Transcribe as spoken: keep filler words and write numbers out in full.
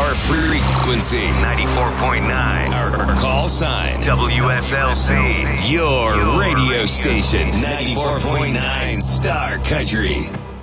Our frequency, ninety-four point nine. Our call sign, W S L C. Your radio station, ninety-four point nine Star Country.